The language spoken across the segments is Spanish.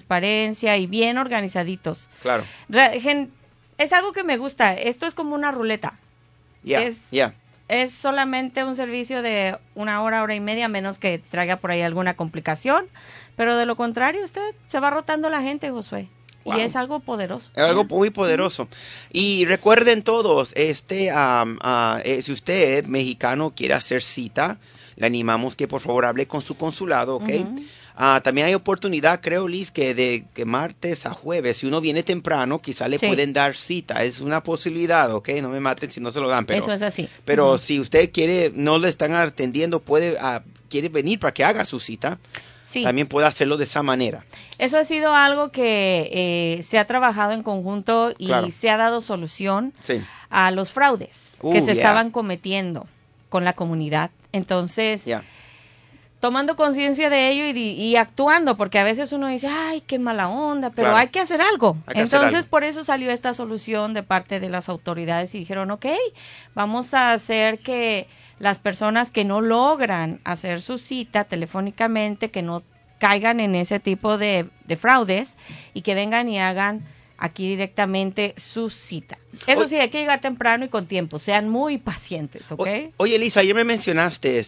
transparencia y bien organizaditos. Claro. Es algo que me gusta. Esto es como una ruleta. Es solamente un servicio de 1 hora, hora y media, menos que traiga por ahí alguna complicación. Pero de lo contrario, usted se va rotando la gente, Josué. Wow. Y es algo poderoso. Es algo muy poderoso. Y recuerden todos, si usted, mexicano, quiere hacer cita, le animamos que por favor hable con su consulado, ¿ok? También hay oportunidad, creo, Liz, que de martes a jueves, si uno viene temprano, quizá le pueden dar cita. Es una posibilidad, ¿ok? No me maten si no se lo dan. Pero, eso es así. Pero si usted quiere, no le están atendiendo, quiere venir para que haga su cita. Sí. También puede hacerlo de esa manera. Eso ha sido algo que se ha trabajado en conjunto y se ha dado solución a los fraudes que se estaban cometiendo con la comunidad. Entonces, tomando conciencia de ello y actuando, porque a veces uno dice, ay, qué mala onda, pero hay que hacer algo. Entonces, por eso salió esta solución de parte de las autoridades y dijeron, ok, vamos a hacer que las personas que no logran hacer su cita telefónicamente, que no caigan en ese tipo de fraudes y que vengan y hagan aquí directamente su cita. Eso sí, hay que llegar temprano y con tiempo. Sean muy pacientes, ¿ok? Oye, Elisa, ayer me mencionaste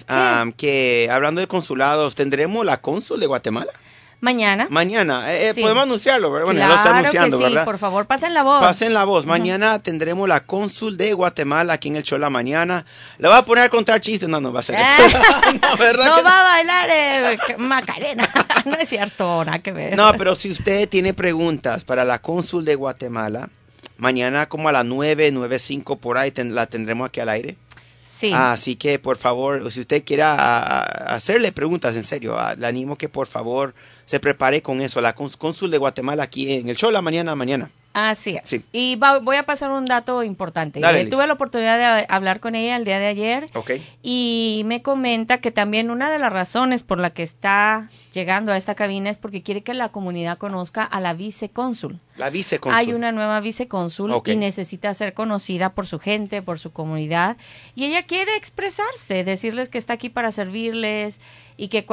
que hablando de consulados, ¿tendremos la cónsul de Guatemala? Mañana. Sí. Podemos anunciarlo, ¿verdad? Bueno, claro, ya lo está anunciando, que sí, ¿verdad? Por favor, pasen la voz. Pasen la voz. Mañana tendremos la cónsul de Guatemala aquí en el show de la mañana. ¿Le va a poner a contar chistes? No va a ser eso. No, ¿verdad? No va a bailar Macarena. No es cierto, nada que ver. No, pero si usted tiene preguntas para la cónsul de Guatemala, mañana como a las 9:05 por ahí la tendremos aquí al aire. Sí. Así que, por favor, si usted quiera hacerle preguntas, en serio, le animo que, por favor, se prepare con eso. La cónsul de Guatemala aquí en el show de la mañana. Así es. Sí. Y voy a pasar un dato importante. Dale, tuve la oportunidad de hablar con ella el día de ayer. Okay. Y me comenta que también una de las razones por la que está llegando a esta cabina es porque quiere que la comunidad conozca a la vicecónsul. La vicecónsul. Hay una nueva vicecónsul y necesita ser conocida por su gente, por su comunidad. Y ella quiere expresarse, decirles que está aquí para servirles y que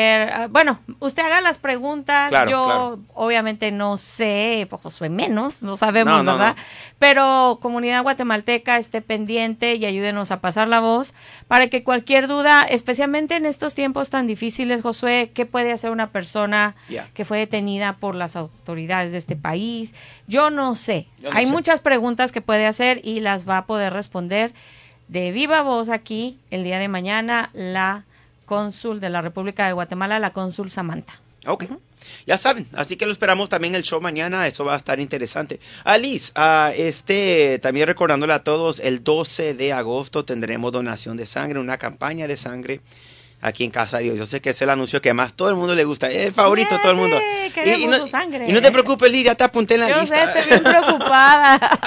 usted haga las preguntas. Yo obviamente no sé, pues Josué menos, no sabemos, ¿verdad? No. Pero comunidad guatemalteca, esté pendiente y ayúdenos a pasar la voz para que cualquier duda, especialmente en estos tiempos tan difíciles, Josué, ¿qué puede hacer una persona que fue detenida por las autoridades de este país? Yo no sé. Hay muchas preguntas que puede hacer y las va a poder responder de viva voz aquí el día de mañana la cónsul de la República de Guatemala, la cónsul Samantha. Ok. Ya saben, así que lo esperamos también el show mañana, eso va a estar interesante. Liz, también recordándole a todos, el 12 de agosto tendremos donación de sangre, una campaña de sangre aquí en Casa de Dios. Yo sé que es el anuncio que más todo el mundo le gusta, es el favorito de todo el mundo. Queremos su sangre. Y no te preocupes, Liz, ya te apunté en la lista. Yo sé, estoy bien preocupada.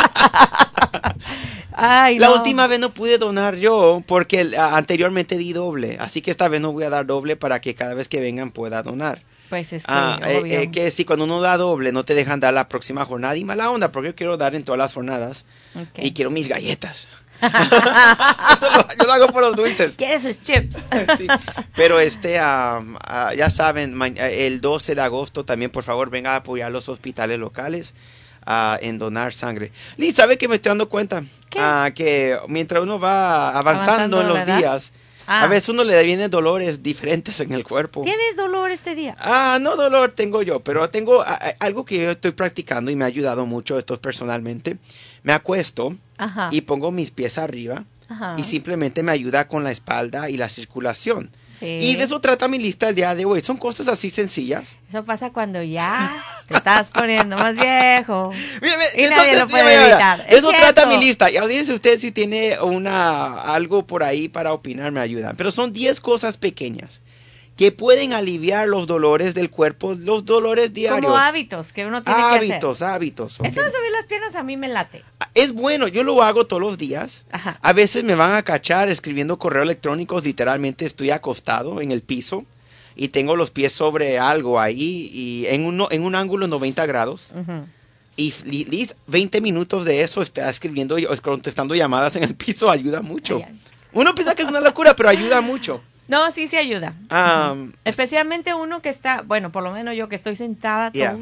Ay, la última vez no pude donar yo porque anteriormente di doble, así que esta vez no voy a dar doble para que cada vez que vengan pueda donar. Pues obvio. Que si cuando uno da doble no te dejan dar la próxima jornada y mala onda porque yo quiero dar en todas las jornadas y quiero mis galletas. Yo lo hago por los dulces. Quiere sus chips. Sí. Pero ya saben, el 12 de agosto también por favor venga a apoyar los hospitales locales en donar sangre. Liz, ¿sabe que me estoy dando cuenta? Que mientras uno va avanzando en los días, a veces uno le vienen dolores diferentes en el cuerpo. ¿Tienes dolor este día? No dolor tengo yo, pero tengo algo que yo estoy practicando y me ha ayudado mucho esto personalmente. Me acuesto y pongo mis pies arriba y simplemente me ayuda con la espalda y la circulación. Sí. Y de eso trata mi lista el día de hoy. Son cosas así sencillas. Eso pasa cuando ya te estás poniendo más viejo. Mírame, y nadie lo puede evitar. Eso trata mi lista. Y audiencia, usted si tiene algo por ahí para opinar, me ayudan. Pero son 10 cosas pequeñas que pueden aliviar los dolores del cuerpo, los dolores diarios. Como hábitos que uno tiene que hacer. Hábitos. Okay. Esto de subir las piernas a mí me late. Es bueno, yo lo hago todos los días. A veces me van a cachar escribiendo correos electrónicos, literalmente estoy acostado en el piso y tengo los pies sobre algo ahí y en un ángulo 90 grados. Y Liz, 20 minutos de eso está escribiendo y contestando llamadas en el piso ayuda mucho. Uno piensa que es una locura, pero ayuda mucho. No, sí ayuda. Especialmente uno que está, bueno, por lo menos yo que estoy sentada todo